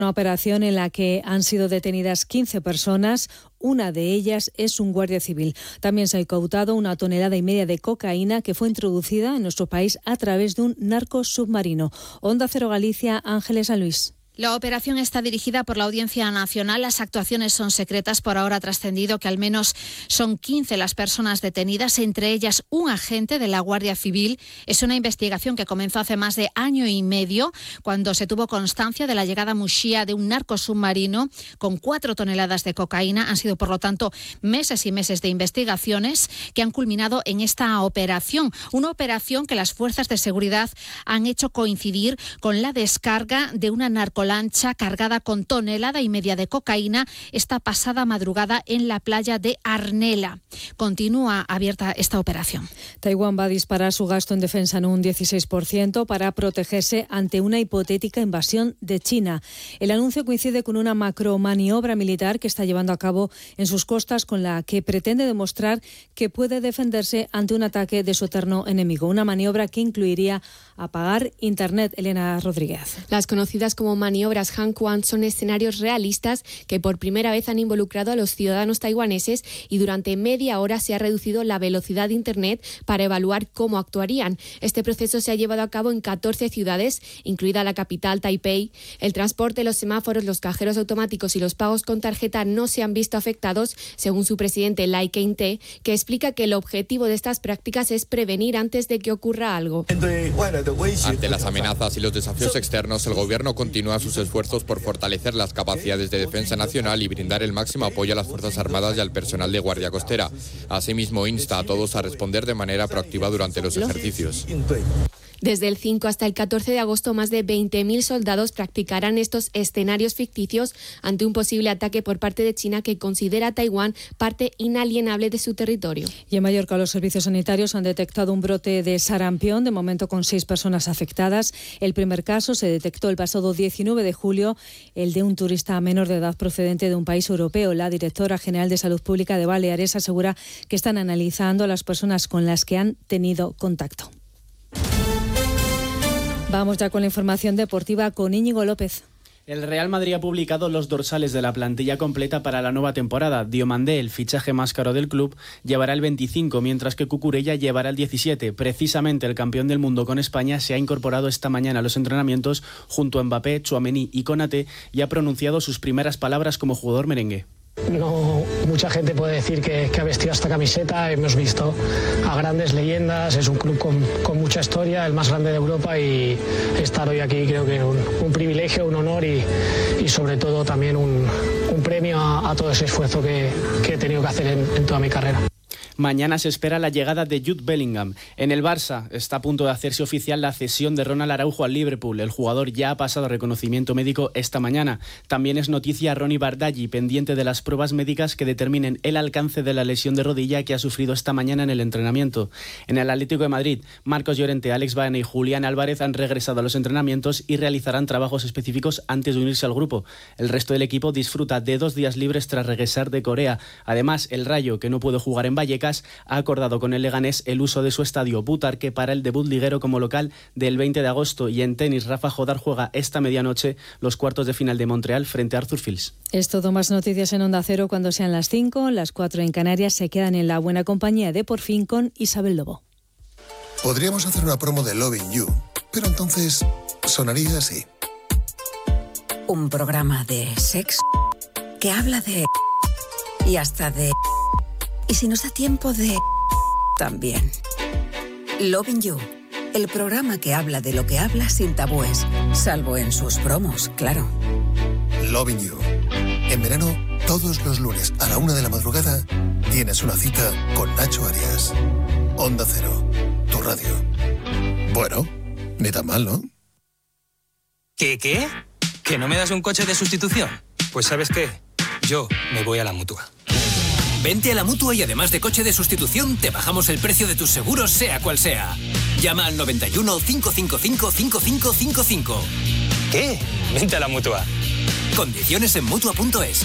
Una operación en la que han sido detenidas 15 personas, una de ellas es un guardia civil. También se ha incautado 1,5 toneladas de cocaína que fue introducida en nuestro país a través de un narcosubmarino. Onda Cero Galicia, Ángeles San Luis. La operación está dirigida por la Audiencia Nacional. Las actuaciones son secretas. Por ahora ha trascendido que al menos son 15 las personas detenidas, entre ellas un agente de la Guardia Civil. Es una investigación que comenzó hace más de año y medio, cuando se tuvo constancia de la llegada a Muxía de un narcosubmarino con 4 toneladas de cocaína. Han sido, por lo tanto, meses y meses de investigaciones que han culminado en esta operación. Una operación que las fuerzas de seguridad han hecho coincidir con la descarga de una narcolancha cargada con 1,5 toneladas de cocaína esta pasada madrugada en la playa de Arnela. Continúa abierta esta operación. Taiwán va a disparar su gasto en defensa en un 16% para protegerse ante una hipotética invasión de China. El anuncio coincide con una macromaniobra militar que está llevando a cabo en sus costas, con la que pretende demostrar que puede defenderse ante un ataque de su eterno enemigo. Una maniobra que incluiría apagar Internet. Elena Rodríguez. Las conocidas como maniobras Han Quan son escenarios realistas que por primera vez han involucrado a los ciudadanos taiwaneses, y durante media hora se ha reducido la velocidad de Internet para evaluar cómo actuarían. Este proceso se ha llevado a cabo en 14 ciudades, incluida la capital, Taipei. El transporte, los semáforos, los cajeros automáticos y los pagos con tarjeta no se han visto afectados, según su presidente Lai Ching-te, que explica que el objetivo de estas prácticas es prevenir antes de que ocurra algo. Ante las amenazas y los desafíos externos, el gobierno continúa sus esfuerzos por fortalecer las capacidades de defensa nacional y brindar el máximo apoyo a las Fuerzas Armadas y al personal de Guardia Costera. Asimismo, insta a todos a responder de manera proactiva durante los ejercicios. Desde el 5 hasta el 14 de agosto, más de 20.000 soldados practicarán estos escenarios ficticios ante un posible ataque por parte de China, que considera a Taiwán parte inalienable de su territorio. Y en Mallorca, los servicios sanitarios han detectado un brote de sarampión, de momento con 6 personas afectadas. El primer caso se detectó el pasado 19 de julio, el de un turista menor de edad procedente de un país europeo. La directora general de Salud Pública de Baleares asegura que están analizando a las personas con las que han tenido contacto. Vamos ya con la información deportiva con Íñigo López. El Real Madrid ha publicado los dorsales de la plantilla completa para la nueva temporada. Diomandé, el fichaje más caro del club, llevará el 25, mientras que Cucurella llevará el 17. Precisamente el campeón del mundo con España se ha incorporado esta mañana a los entrenamientos junto a Mbappé, Tchouaméni y Konaté, y ha pronunciado sus primeras palabras como jugador merengue. No mucha gente puede decir que ha vestido esta camiseta. Hemos visto a grandes leyendas, es un club con mucha historia, el más grande de Europa, y estar hoy aquí creo que es un privilegio, un honor y sobre todo también un premio a todo ese esfuerzo que he tenido que hacer en toda mi carrera. Mañana se espera la llegada de Jude Bellingham. En el Barça está a punto de hacerse oficial la cesión de Ronald Araujo al Liverpool. El jugador ya ha pasado reconocimiento médico esta mañana. También es noticia Ronny Bardghji, pendiente de las pruebas médicas que determinen el alcance de la lesión de rodilla que ha sufrido esta mañana en el entrenamiento. En el Atlético de Madrid, Marcos Llorente, Alex Baena y Julián Álvarez han regresado a los entrenamientos y realizarán trabajos específicos antes de unirse al grupo. El resto del equipo disfruta de 2 días libres tras regresar de Corea. Además, el Rayo, que no puede jugar en Vallecas, ha acordado con el Leganés el uso de su estadio Butarque para el debut liguero como local del 20 de agosto. Y en tenis, Rafa Jodar juega esta medianoche los cuartos de final de Montreal frente a Arthur Fils. Es todo, más noticias en Onda Cero cuando sean las 5, las 4 en Canarias. Se quedan en la buena compañía de Por Fin con Isabel Lobo. Podríamos hacer una promo de Loving You, pero entonces sonaría así. Un programa de sexo que habla de... y hasta de... y si nos da tiempo de... también. Loving You, el programa que habla de lo que habla sin tabúes, salvo en sus promos, claro. Loving You. En verano, todos los lunes a la 1 de la madrugada, tienes una cita con Nacho Arias. Onda Cero, tu radio. Bueno, ni tan mal, ¿no? ¿Qué? ¿Que no me das un coche de sustitución? Pues ¿sabes qué? Yo me voy a la Mutua. Vente a la Mutua y además de coche de sustitución, te bajamos el precio de tus seguros, sea cual sea. Llama al 91 555 5555. ¿Qué? Vente a la Mutua. Condiciones en Mutua.es.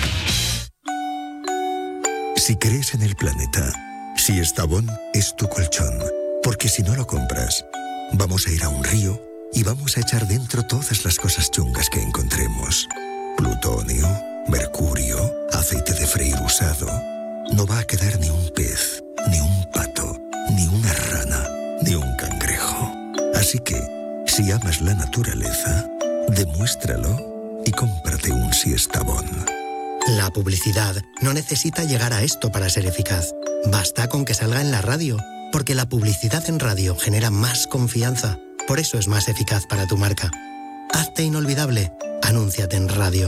Si crees en el planeta, si Estrabón es tu colchón, porque si no lo compras, vamos a ir a un río y vamos a echar dentro todas las cosas chungas que encontremos. Plutonio, mercurio, aceite de freír usado. No va a quedar ni un pez, ni un pato, ni una rana, ni un cangrejo. Así que, si amas la naturaleza, demuéstralo y cómprate un Siestabón. La publicidad no necesita llegar a esto para ser eficaz. Basta con que salga en la radio, porque la publicidad en radio genera más confianza. Por eso es más eficaz para tu marca. Hazte inolvidable. Anúnciate en radio.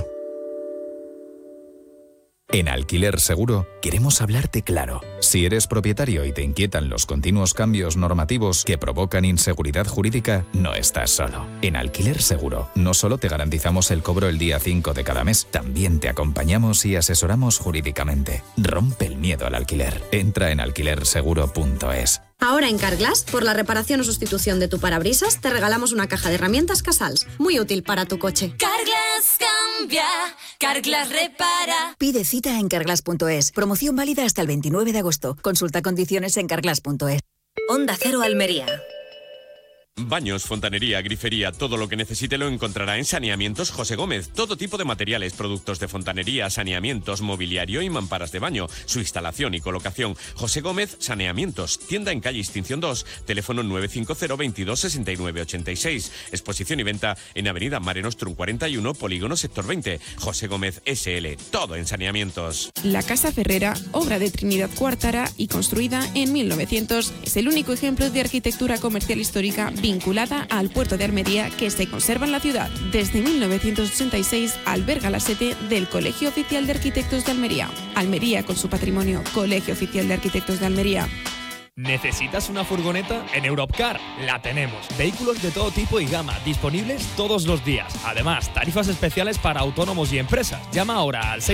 En Alquiler Seguro queremos hablarte claro. Si eres propietario y te inquietan los continuos cambios normativos que provocan inseguridad jurídica, no estás solo. En Alquiler Seguro no solo te garantizamos el cobro el día 5 de cada mes, también te acompañamos y asesoramos jurídicamente. Rompe el miedo al alquiler. Entra en alquilerseguro.es. Ahora en Carglass, por la reparación o sustitución de tu parabrisas, te regalamos una caja de herramientas Casals, muy útil para tu coche. Carglass cambia, Carglass repara. Pide cita en carglass.es. Promoción válida hasta el 29 de agosto. Consulta condiciones en carglass.es. Onda Cero Almería. Baños, fontanería, grifería, todo lo que necesite lo encontrará en Saneamientos José Gómez. Todo tipo de materiales, productos de fontanería, saneamientos, mobiliario y mamparas de baño. Su instalación y colocación. José Gómez Saneamientos. Tienda en calle Extinción 2. Teléfono 950 22 69 86. Exposición y venta en Avenida Mare Nostrum 41, Polígono Sector 20. José Gómez SL. Todo en saneamientos. La Casa Ferrera, obra de Trinidad Cuartara y construida en 1900, es el único ejemplo de arquitectura comercial histórica vinculada al puerto de Almería que se conserva en la ciudad. Desde 1986 alberga la sede del Colegio Oficial de Arquitectos de Almería. Almería con su patrimonio. Colegio Oficial de Arquitectos de Almería. ¿Necesitas una furgoneta? En Europcar la tenemos. Vehículos de todo tipo y gama, disponibles todos los días. Además, tarifas especiales para autónomos y empresas. Llama ahora al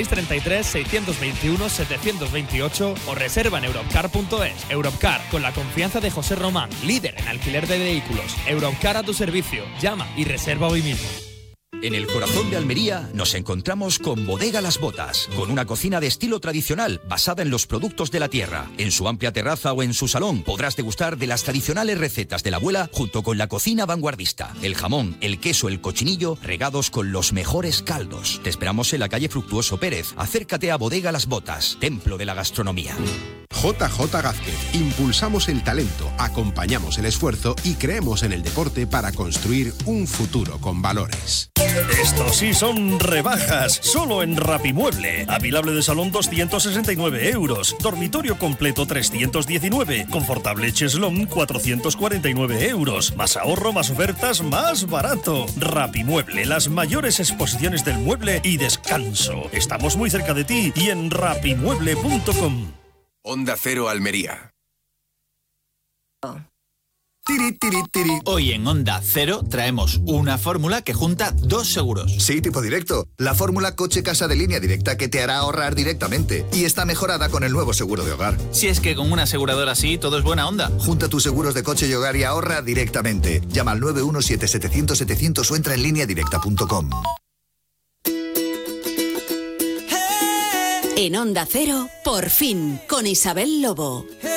633-621-728 o reserva en europcar.es. Europcar, con la confianza de José Román, líder en alquiler de vehículos. Europcar a tu servicio. Llama y reserva hoy mismo. En el corazón de Almería nos encontramos con Bodega Las Botas, con una cocina de estilo tradicional basada en los productos de la tierra. En su amplia terraza o en su salón podrás degustar de las tradicionales recetas de la abuela junto con la cocina vanguardista. El jamón, el queso, el cochinillo regados con los mejores caldos. Te esperamos en la calle Fructuoso Pérez. Acércate a Bodega Las Botas, templo de la gastronomía. JJ Gázquez. Impulsamos el talento, acompañamos el esfuerzo y creemos en el deporte para construir un futuro con valores. Estos sí son rebajas, solo en Rapimueble. Avilable de salón 269 euros, dormitorio completo 319, confortable cheslón 449 euros. Más ahorro, más ofertas, más barato. Rapimueble, las mayores exposiciones del mueble y descanso. Estamos muy cerca de ti y en rapimueble.com. Onda Cero Almería. Hoy en Onda Cero traemos una fórmula que junta dos seguros. Sí, tipo directo. La fórmula coche-casa de línea directa que te hará ahorrar directamente. Y está mejorada con el nuevo seguro de hogar. Si es que con una aseguradora así todo es buena onda. Junta tus seguros de coche y hogar y ahorra directamente. Llama al 917-700-700 o entra en lineadirecta.com. En Onda Cero, por fin, con Isabel Lobo.